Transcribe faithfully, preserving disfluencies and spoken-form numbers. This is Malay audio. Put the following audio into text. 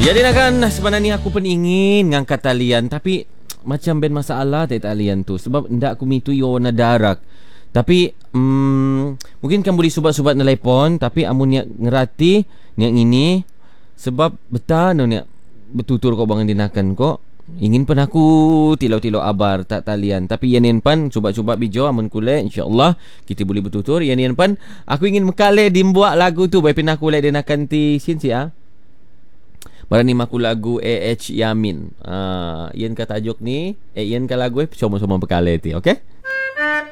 Jadi kan sebenarnya aku pun ingin ngangkat talian, tapi macam ben masalah tak talian tu. Sebab ndak aku mitu yo na darak. Tapi mm, mungkin kan boleh subat-subat na telefon, tapi amun niat ngerati niat ini sebab betah no niat betutur kau bangun dinakan kok. Ingin pun aku tilau-tilau abar tak talian, tapi yanin pan cuba-cuba bijo amun kule insyaallah kita boleh bertutur. Yanin pan aku ingin mekale dimbuat lagu tu bae pin aku le dinakan ti sin si ah. Barani maku lagu A H Yamin. Ah, uh, iyan ka tajuk ni, eh iyan ka lagu eh sama-sama bekale ti, okey?